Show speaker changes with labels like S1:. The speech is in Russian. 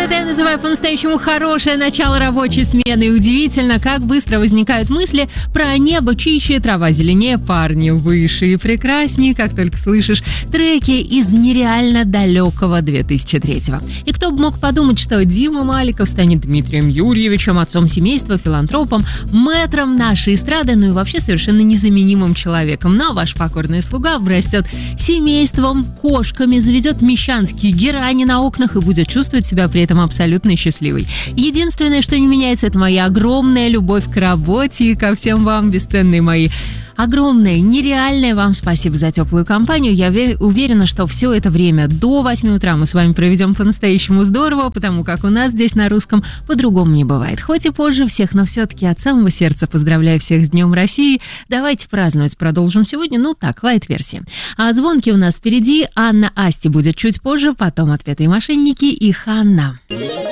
S1: Это я называю по-настоящему хорошее начало рабочей смены. И удивительно, как быстро возникают мысли про небо чище, трава зеленее, парни выше и прекраснее, как только слышишь треки из нереально далекого 2003-го. И кто бы мог подумать, что Дима Маликов станет Дмитрием Юрьевичем, отцом семейства, филантропом, мэтром нашей эстрады, ну и вообще совершенно незаменимым человеком. Но ваш покорный слуга обрастет семейством, кошками, заведет мещанские герани на окнах и будет чувствовать себя при этом абсолютно счастливой. Единственное, что не меняется, это моя огромная любовь к работе и ко всем вам, бесценные мои. Огромное, нереальное вам спасибо за теплую компанию. Я уверена, что все это время до 8 утра мы с вами проведем по-настоящему здорово, потому как у нас здесь на русском по-другому не бывает. Хоть и позже всех, но все-таки от самого сердца поздравляю всех с Днем России. Давайте праздновать продолжим сегодня, ну так, лайт-версия. А звонки у нас впереди. Анна Асти будет чуть позже, потом «Отпетые мошенники» и Ханна.